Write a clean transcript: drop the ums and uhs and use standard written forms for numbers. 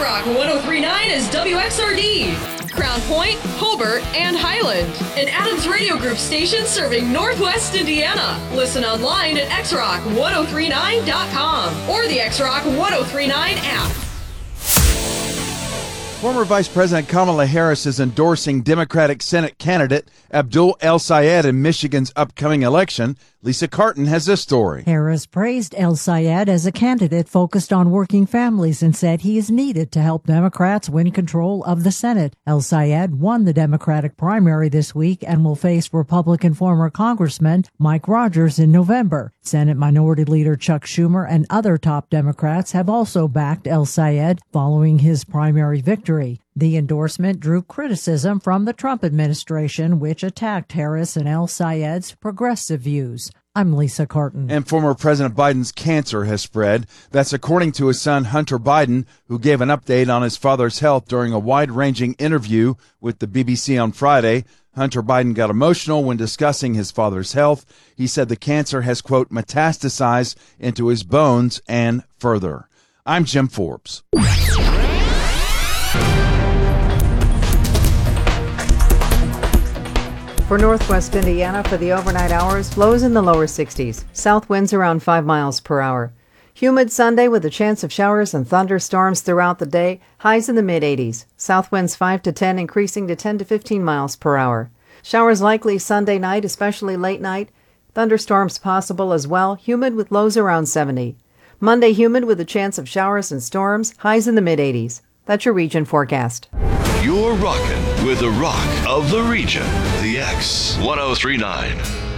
X-Rock 103.9 is WXRD. Crown Point, Hobart, and Highland. An Adams Radio Group station serving Northwest Indiana. Listen online at xrock1039.com or the X-Rock 1039 app. Former Vice President Kamala Harris is endorsing Democratic Senate candidate Abdul El-Sayed in Michigan's upcoming election. Lisa Carton has this story. Harris praised El-Sayed as a candidate focused on working families and said he is needed to help Democrats win control of the Senate. El-Sayed won the Democratic primary this week and will face Republican former Congressman Mike Rogers in November. Senate Minority Leader Chuck Schumer and other top Democrats have also backed El-Sayed following his primary victory. The endorsement drew criticism from the Trump administration, which attacked Harris and El-Sayed's progressive views. I'm Lisa Carton. And former President Biden's cancer has spread. That's according to his son, Hunter Biden, who gave an update on his father's health during a wide-ranging interview with the BBC on Friday. Hunter Biden got emotional when discussing his father's health. He said the cancer has, quote, metastasized into his bones and further. I'm Jim Forbes. For Northwest Indiana, for the overnight hours, lows in the lower 60s. South winds around 5 miles per hour. Humid Sunday with a chance of showers and thunderstorms throughout the day. Highs in the mid-80s. South winds 5 to 10, increasing to 10 to 15 miles per hour. Showers likely Sunday night, especially late night. Thunderstorms possible as well. Humid with lows around 70. Monday humid with a chance of showers and storms. Highs in the mid-80s. That's your region forecast. You're rocking with the rock of the region, the X 1039.